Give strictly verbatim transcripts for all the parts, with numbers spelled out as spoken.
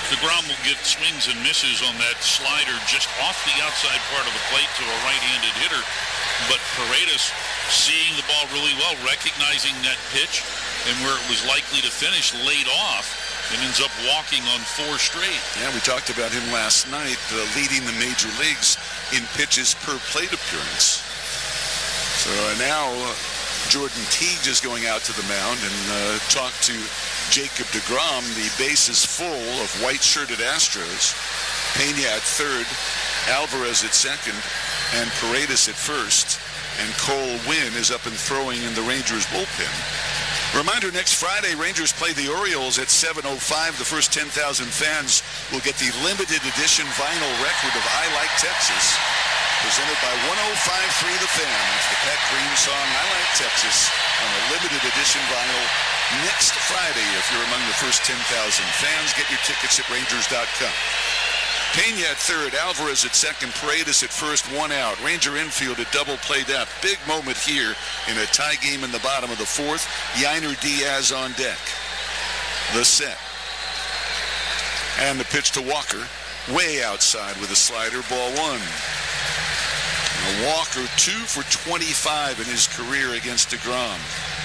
DeGrom will get swings and misses on that slider just off the outside part of the plate to a right-handed hitter. But Paredes, seeing the ball really well, recognizing that pitch and where it was likely to finish, laid off and ends up walking on four straight. Yeah, we talked about him last night, uh, leading the major leagues in pitches per plate appearance. So uh, now uh, Jordan Teague is going out to the mound and uh, talked to Jacob DeGrom. The base is full of white-shirted Astros. Pena at third, Alvarez at second, and Paredes at first. And Cole Winn is up and throwing in the Rangers bullpen. Reminder, next Friday, Rangers play the Orioles at seven oh five. The first ten thousand fans will get the limited edition vinyl record of I Like Texas, presented by one oh five point three The Fan. It's the Pat Green song, I Like Texas, on a limited edition vinyl next Friday. If you're among the first ten thousand fans, get your tickets at Rangers dot com. Pena at third, Alvarez at second, Paredes at first, one out. Ranger infield at double play depth. Big moment here in a tie game in the bottom of the fourth. Yainer Diaz on deck. The set. And the pitch to Walker, way outside with a slider, ball one. Now Walker two for twenty-five in his career against DeGrom.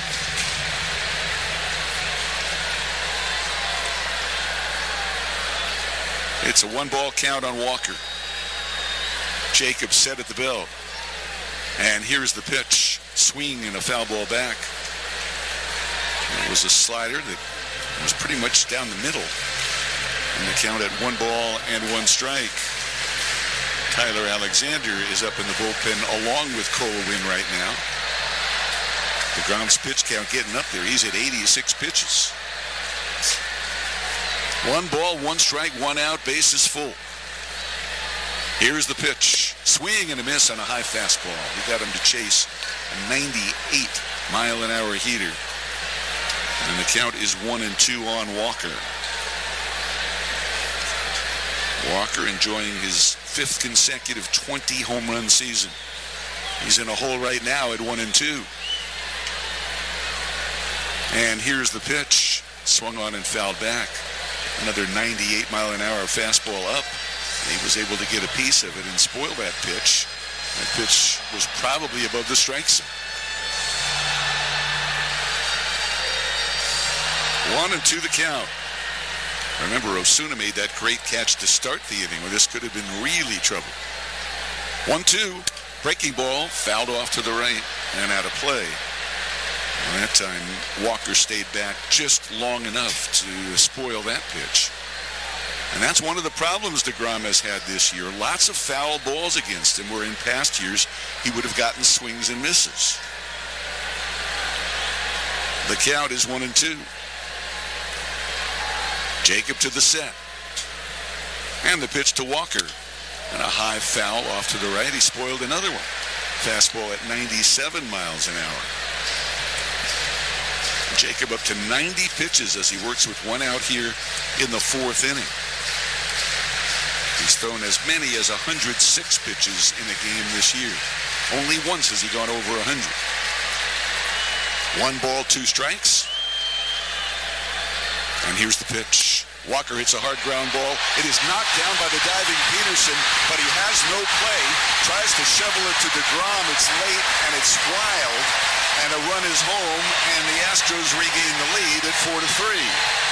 It's a one-ball count on Walker. Jacobs set at the bell. And here's the pitch. Swing and a foul ball back. It was a slider that was pretty much down the middle. And the count at one ball and one strike. Tyler Alexander is up in the bullpen along with Cole Winn right now. DeGrom's pitch count getting up there. He's at eighty-six pitches. One ball, one strike, one out, bases full. Here's the pitch. Swing and a miss on a high fastball. We got him to chase a ninety-eight mile an hour heater. And the count is one and two on Walker. Walker enjoying his fifth consecutive twenty home run season. He's in a hole right now at one and two. And here's the pitch. Swung on and fouled back. Another ninety-eight mile an hour fastball up. He was able to get a piece of it and spoil that pitch. That pitch was probably above the strike zone. One and two the count. Remember, Osuna made that great catch to start the inning where this could have been really trouble. One two. Breaking ball, fouled off to the right and out of play. And that time, Walker stayed back just long enough to spoil that pitch. And that's one of the problems DeGrom has had this year. Lots of foul balls against him, where in past years, he would have gotten swings and misses. The count is one and two. Jacob to the set. And the pitch to Walker. And a high foul off to the right. He spoiled another one. Fastball at ninety-seven miles an hour. Jacob up to ninety pitches as he works with one out here in the fourth inning. He's thrown as many as one hundred six pitches in a game this year. Only once has he gone over one hundred. One ball, two strikes. And here's the pitch. Walker hits a hard ground ball. It is knocked down by the diving Peterson, but he has no play. Tries to shovel it to DeGrom. It's late and it's wild. And a run is home, and the Astros regain the lead at four to three.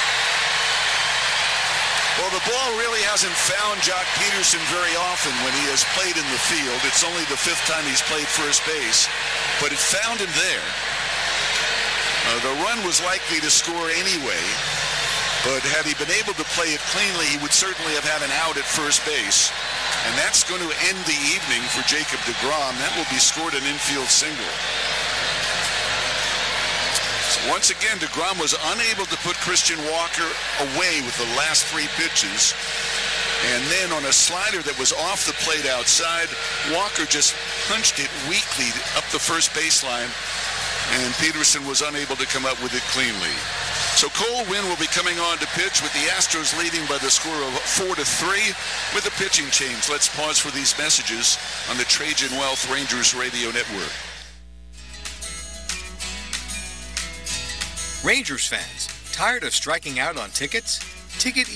Well, the ball really hasn't found Jock Peterson very often when he has played in the field. It's only the fifth time he's played first base, but it found him there. Uh, the run was likely to score anyway, but had he been able to play it cleanly, he would certainly have had an out at first base. And that's going to end the evening for Jacob DeGrom. That will be scored an infield single. Once again, DeGrom was unable to put Christian Walker away with the last three pitches. And then on a slider that was off the plate outside, Walker just punched it weakly up the first baseline, and Peterson was unable to come up with it cleanly. So Cole Winn will be coming on to pitch with the Astros leading by the score of four to three with a pitching change. Let's pause for these messages on the Trajan Wealth Rangers Radio Network. Rangers fans, tired of striking out on tickets? Ticket